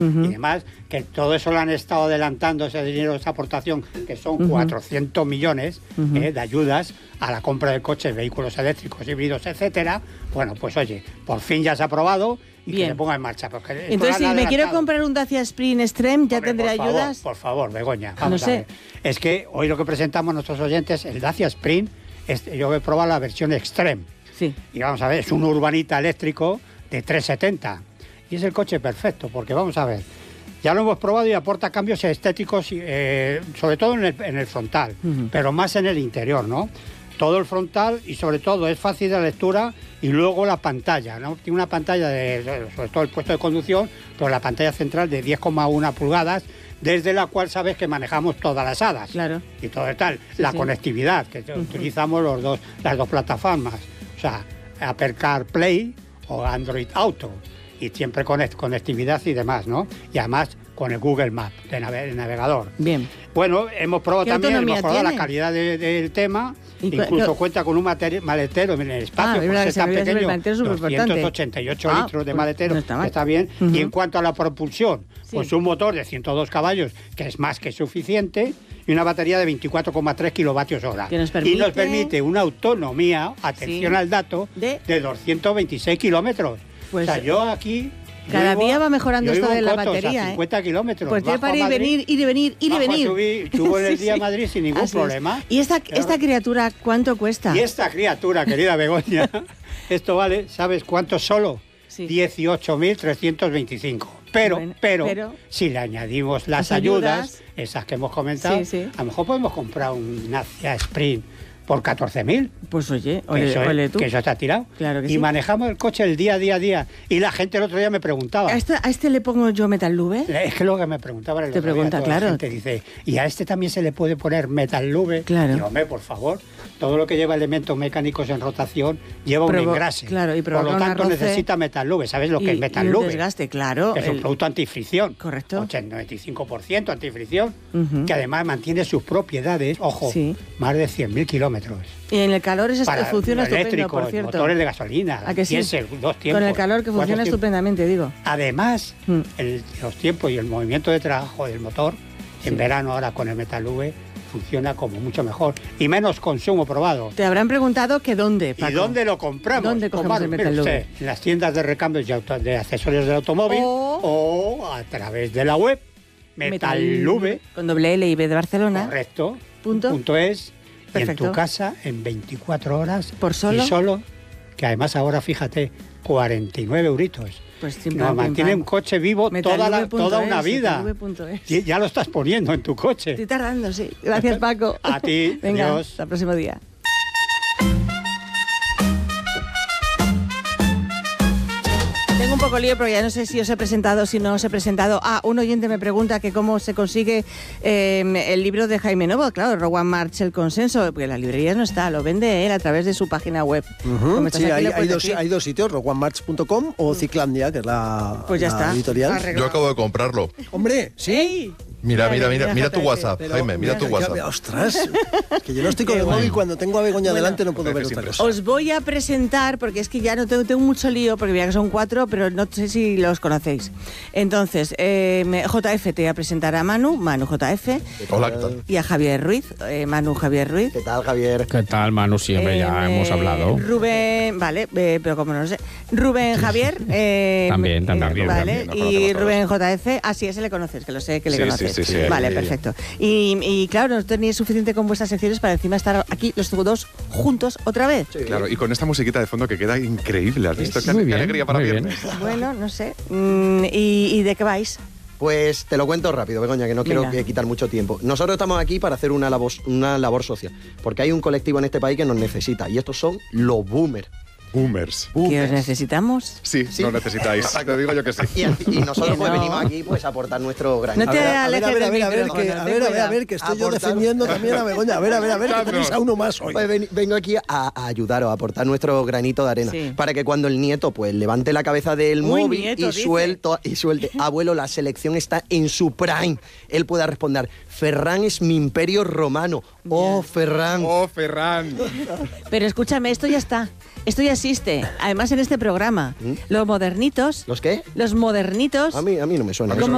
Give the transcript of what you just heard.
y demás, que todo eso lo han estado adelantando, ese dinero, esa aportación, que son 400 millones de ayudas a la compra de coches, vehículos eléctricos, híbridos, etcétera. Bueno, pues oye, por fin ya se ha aprobado y que se ponga en marcha. Entonces, si me quiero comprar un Dacia Sprint Extreme, ¿ya tendré ayudas? Por favor, Begoña, vamos a ver. Es que hoy lo que presentamos a nuestros oyentes, el Dacia Sprint, yo he probado la versión Extreme. Sí. Y vamos a ver, es un urbanita eléctrico de 370. Y es el coche perfecto, porque vamos a ver, ya lo hemos probado y aporta cambios estéticos, sobre todo en el frontal, pero más en el interior, ¿no? Todo el frontal y sobre todo es fácil de lectura y luego la pantalla, ¿no? Tiene una pantalla sobre todo el puesto de conducción, pero la pantalla central de 10,1 pulgadas, desde la cual sabes que manejamos todas las hadas. Claro. Y todo tal. La conectividad, que utilizamos las dos plataformas, o sea, Apple CarPlay o Android Auto, y siempre conectividad y demás, ¿no? Y además con el Google Maps de navegador. Bien. Bueno, hemos probado también, hemos probado la tiene? calidad del tema. Incluso cuenta con un maletero en el espacio, porque es tan pequeño, 288 litros de maletero, no está bien. Y en cuanto a la propulsión, pues un motor de 102 caballos, que es más que suficiente, y una batería de 24,3 kilovatios hora. Y nos permite una autonomía, atención al dato, de 226 kilómetros. Pues, o sea, yo aquí... Cada día va mejorando esto de la batería. 50 kilómetros. Pues tiene para ir y venir. Subo en el día a Madrid sin ningún problema. ¿Y esta criatura cuánto cuesta? Y esta criatura, querida Begoña, esto vale, ¿sabes cuánto solo? 18.325. Pero si le añadimos las ayudas, esas que hemos comentado, a lo mejor podemos comprar un Dacia Sprint por 14.000. Pues oye, ole tú. Que eso está tirado. Claro que y manejamos el coche el día a día. Y la gente el otro día me preguntaba... ¿A este le pongo yo Metal Lube? Es que lo que me preguntaba Te pregunta, claro. La gente dice, ¿y a este también se le puede poner Metal Lube? Claro. Digo, hombre, por favor, todo lo que lleva elementos mecánicos en rotación lleva un engrase. Claro, y por lo tanto necesita Metal Lube. ¿Sabes lo que es Metal Lube? Desgaste, claro. Es un producto antifricción. Correcto. 95% antifricción, que además mantiene sus propiedades, ojo, más de 100.000 kilómetros. Y en el calor funciona estupendo, por cierto. Motores de gasolina, ¿a que sí? diésel, 2 tiempos. Con el calor que funciona estupendamente, digo. Además, los tiempos y el movimiento de trabajo del motor, en verano ahora con el Metal Lube, funciona como mucho mejor y menos consumo probado. Te habrán preguntado que dónde, Paco. ¿Y dónde lo compramos? ¿Dónde cogemos el Metal Lube? En las tiendas de recambios de accesorios del automóvil o a través de la web Metal Lube. Con doble L y B de Barcelona. Correcto. Punto es. Perfecto. Y en tu casa en 24 horas. ¿Por solo? Y solo, que además ahora, fíjate, 49 euritos. Pues nos mantiene un coche vivo toda una vida. Y ya lo estás poniendo en tu coche. Estoy tardando, sí. Gracias, Paco. A ti. Venga, adiós. hasta el próximo día. Tengo un poco lío, pero ya no sé si os he presentado, si no os he presentado. Un oyente me pregunta que cómo se consigue el libro de Jaime Novo. Claro, Rowan March, El consenso, porque en las librerías no está, lo vende él a través de su página web. Sí, hay dos sitios, rowanmarch.com o Ciclandia, que es la, pues ya está, editorial. Yo acabo de comprarlo. Hombre, ¿sí? Mira tu WhatsApp, Jaime, mira tu WhatsApp. Ostras, que yo no estoy con el móvil, cuando tengo a Begoña delante no puedo ver otra cosa. Os voy a presentar, porque es que ya no tengo mucho lío, porque mira que son 4, pero no sé si los conocéis. Entonces, JF te voy a presentar a Manu JF. Hola, ¿qué tal? Y a Javier Ruiz, Manu Javier Ruiz. ¿Qué tal, Javier? ¿Qué tal, Manu? Siempre ya hemos hablado. Rubén, vale, pero como no sé. Rubén Javier. También. Vale, y Rubén JF, sí, ese le conoces, que lo sé que le conoces. Sí, vale, perfecto. Y claro, no tenéis suficiente con vuestras secciones para encima estar aquí los dos juntos otra vez. Sí. Claro, y con esta musiquita de fondo que queda increíble. ¿Has visto? Qué alegría para viernes. Bueno, no sé. ¿Y de qué vais? Pues te lo cuento rápido, Begoña, que no quiero quitar mucho tiempo. Nosotros estamos aquí para hacer una labor social, porque hay un colectivo en este país que nos necesita, y estos son los boomers. Boomers. ¿Que os necesitamos? Sí, nos necesitáis. Te digo yo que sí. Y nosotros pues venimos aquí pues a aportar nuestro granito. No te alejes del micrófono. A ver, que estoy yo defendiendo también a Begoña. A ver, que tenéis a uno más hoy. Pues vengo aquí a ayudaros, a aportar nuestro granito de arena, para que cuando el nieto pues levante la cabeza del móvil y suelte, abuelo, la selección está en su prime, él pueda responder, Ferran es mi imperio romano. Oh, Ferran. Oh, Ferran. Pero escúchame, esto ya está. Esto ya existe, además en este programa. Los modernitos. ¿Los qué? Los modernitos. A mí no me suena. Como